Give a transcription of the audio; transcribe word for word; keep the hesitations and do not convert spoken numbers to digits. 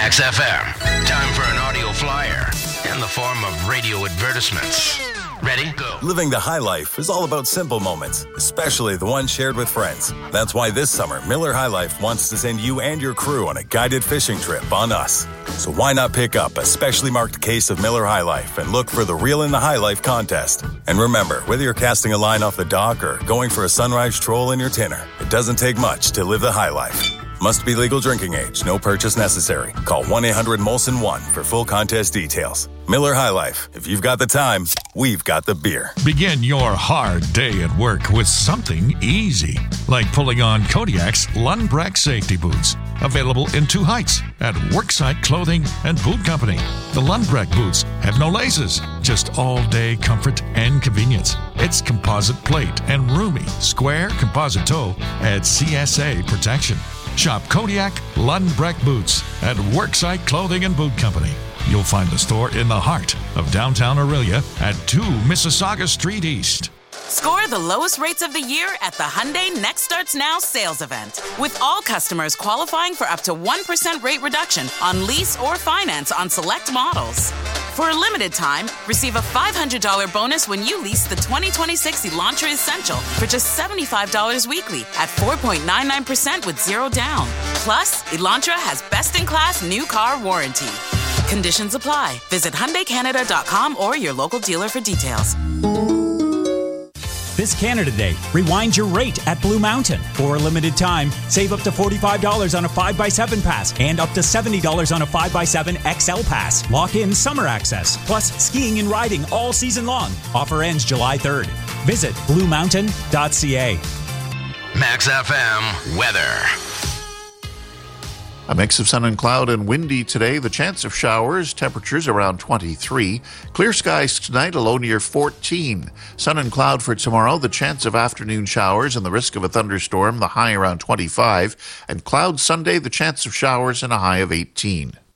Max F M. Time for an audio flyer in the form of radio advertisements. Ready? Go. Living the high life is all about simple moments, especially the ones shared with friends. That's why this summer, Miller High Life wants to send you and your crew on a guided fishing trip on us. So why not pick up a specially marked case of Miller High Life and look for the Reel in the High Life contest. And remember, whether you're casting a line off the dock or going for a sunrise troll in your tinner, it doesn't take much to live the high life. Must be legal drinking age. No purchase necessary. Call one eight hundred Molson one for full contest details. Miller High Life. If you've got the time, we've got the beer. Begin your hard day at work with something easy, like pulling on Kodiak's Lundbreck safety boots. Available in two heights at Worksite Clothing and Boot Company. The Lundbreck boots have no laces, just all-day comfort and convenience. It's composite plate and roomy, square composite toe adds C S A protection. Shop Kodiak Lundbreck boots at Worksite Clothing and Boot Company. You'll find the store in the heart of downtown Aurelia at two Mississauga Street East. Score the lowest rates of the year at the Hyundai Next Starts Now sales event. With all customers qualifying for up to one percent rate reduction on lease or finance on select models. For a limited time, receive a five hundred dollars bonus when you lease the twenty twenty-six Elantra Essential for just seventy-five dollars weekly at four point nine nine percent with zero down. Plus, Elantra has best-in-class new car warranty. Conditions apply. Visit Hyundai Canada dot com or your local dealer for details. This Canada Day, rewind your rate at Blue Mountain. For a limited time, save up to forty-five dollars on a five by seven pass and up to seventy dollars on a five by seven X L pass. Lock in summer access, plus skiing and riding all season long. Offer ends July third. Visit blue mountain dot c a. Max F M weather. A mix of sun and cloud and windy today. The chance of showers, temperatures around twenty-three. Clear skies tonight, a low near fourteen. Sun and cloud for tomorrow. The chance of afternoon showers and the risk of a thunderstorm, the high around twenty-five. And cloud Sunday, the chance of showers and a high of eighteen.